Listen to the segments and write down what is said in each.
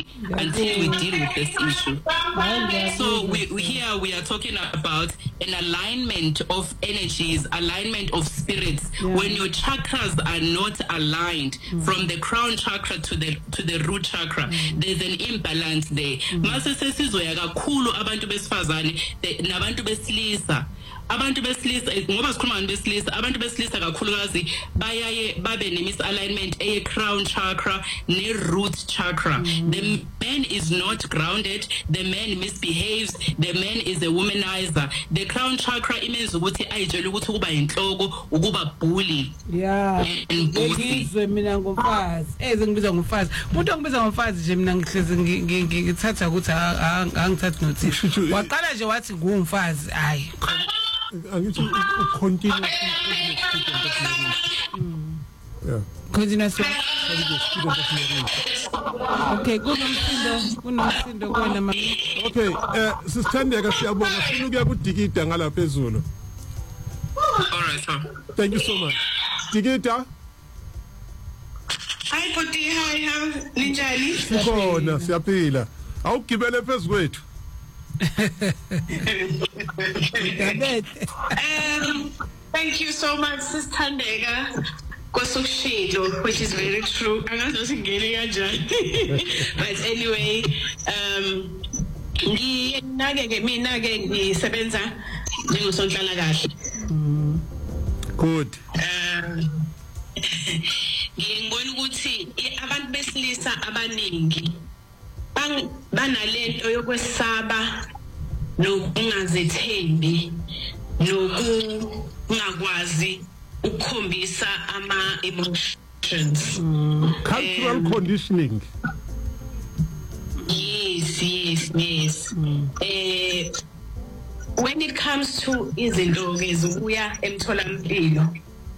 until we deal with this issue. So we are talking about an alignment of energies, alignment of spirits. When your chakras are not aligned from the crown chakra to the root chakra, there's an imbalance there. Mase sesizoya kakhulu abantu besifazane nabantu besilisa. Abantu besilisa ngoba sikhuluma besilisa, abantu besilisa kakhulukazi bayaye babe misalignment eye crown chakra ne root chakra. The man is not grounded, the man misbehaves, the man is a womanizer. The crown chakra imenza ukuthi ayitshela ukuthi kuba inhloko, ukuba bully. Ngizwe mina ngomfazi. Ngibiza ngomfazi. Umuntu ongibiza ngomfazi nje mina ngihlezi ngithatha ukuthi angithathi notice. Waqala nje wathi ngumfazi, hayi. Continue. Continuous. Okay, kunomsindo kwena mama. Okay, sisithandeka siyabonga sifuna ukuya kuDikida ngala phezulu. Alright, sir. Thank you so much. Dikida. Hi Poti, hi, ninjani? Sikhona, siyaphila. Awugibele phezulu kwethu. Thank you so much, Sis Thandeka. Kosushilo, which is very true. But anyway, good. Ngiyibona ukuthi abantu besilisa abaningi banalento yokwesaba nokungazethembi nokungakwazi ukukhombisa ama emotions. Cultural conditioning. Yes. When it comes to izinto ezokuya emtholampilo,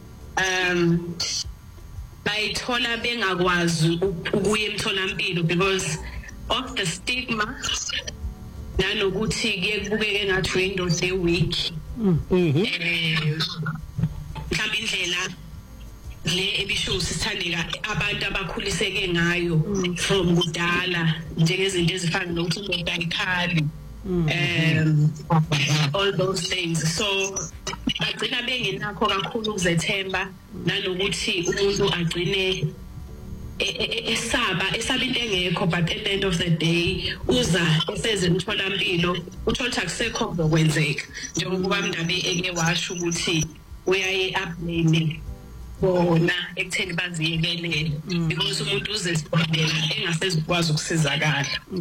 bayithola bengakwazi ukuya emtholampilo because of the stigma nanokuthi ke kubukeke ngathi indoda weak. Mhlawumbe indlela le ebisho Sithandeka abantu abakhuliseke ngayo from kudala njengezinto ezifana nokuthi indoda ayikhali, all those things. So bagcina bengenakho kakhulu ukuzethemba nanokuthi umuntu agcine esaba into engekho, but at the end of the day uza eseze emtholampilo uthola ukuthi akusekho okuzokwenzeka njengoba umndabe eke washo ukuthi uyaye ablame bona ekutheni baziyekelele because umuntu uzesibhedlela engasezikwazi ukusizakala.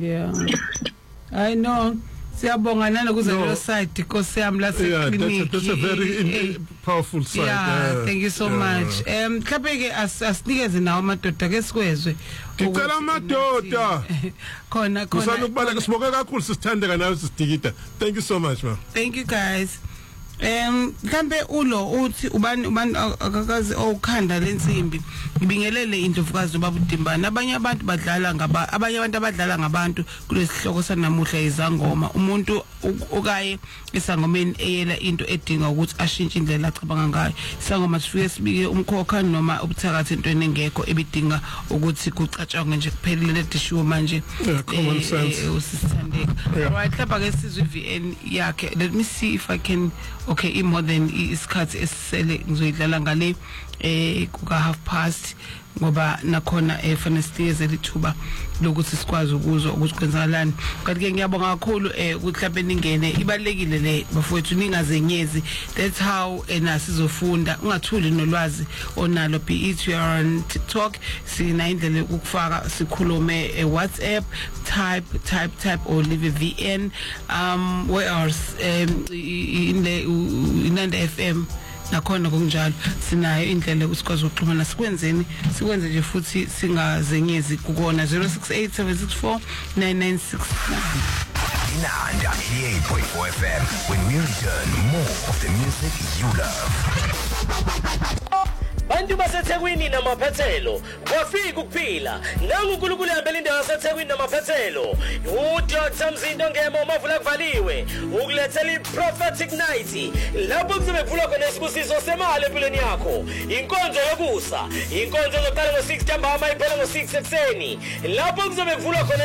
I know. Siyabonga nanokuze lo side Nkosi yami la clinic. That's a very powerful side. Thank you so much. Mhlawumbe ke asinikeze nawo amadoda ke sikwezwe. Ngicela amadoda. Khona. Kusanukubala ke siboke kakhulu Sithandeka nawe Sidikida. Thank you so much, ma. Thank you guys. Mhlambe ulo uthi ubani akakazi okhanda lensimbi ngibingelele indlovukazi babudimbana abanye abantu badlala ngabantu kulesihloko sanamuhla izangoma umuntu okaye esangomeni eyela into edinga ukuthi ashintshe indlela acabanga ngayo isangoma sifike sibike umkhokha noma ubuthakathi entweni engekho ebidinga ukuthi kucatshangwe nje kuphelele dishiwo manje common sense usithandeka. Right, lapha ke sizwe VN yakhe. Let me see if I can. Okay, more than isikhathi esisele ngizoyidlala ngale kuka past ngoba nakhona efanestiyeze lithuba lokuthi sikwazi ukuzwa ukuthi kwenzakalani. Kanti ke ngiyabonga kakhulu ukuthi mhlawumbe ningene ibalekile le bafowethu ningazenyezi. That's how nasizofunda ungathuli nolwazi onalo, be it you are on TikTok sina indlela ukufaka sikhulume WhatsApp type or leave a VN where else Inanda FM nakhona kunjalo sinayo indlela usikwazi ukuxhumana sikwenze nje futhi singazenyezi kukona 0687649969. Inanda 88.4 FM when we return more of the music you love. Bantu baseThekwini namaphethelo kwafika ukuphila nanguNkulunkulu ehambela indawo yaseThekwini namaphethelo uDr Mzindo ngemo mavula kuvaliwe ukulethela iProphetic Night lapho kuzobe kuvulwa khona isibusiso semali empilweni yakho, inkonzo yokusa, inkonzo ezoqala ngo6 ntambama iphela ngo6 ekseni lapho kuzobe kuvulwa khona